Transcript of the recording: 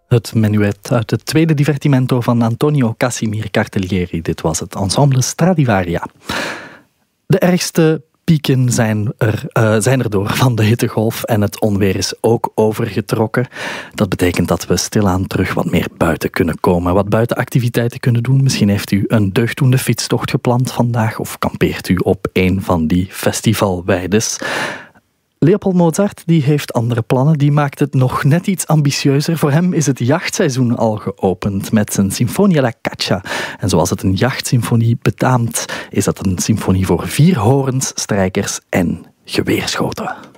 Het menuet uit het tweede divertimento van Antonio Casimir Cartaglieri. Dit was het ensemble Stradivaria. De ergste pieken zijn er door van de hittegolf en het onweer is ook overgetrokken. Dat betekent dat we stilaan terug wat meer buiten kunnen komen, wat buitenactiviteiten kunnen doen. Misschien heeft u een deugddoende fietstocht gepland vandaag of kampeert u op een van die festivalweides. Leopold Mozart die heeft andere plannen, die maakt het nog net iets ambitieuzer. Voor hem is het jachtseizoen al geopend met zijn Sinfonia la Caccia. En zoals het een jachtsymfonie betaamt, is dat een symfonie voor 4 horens, strijkers en geweerschoten.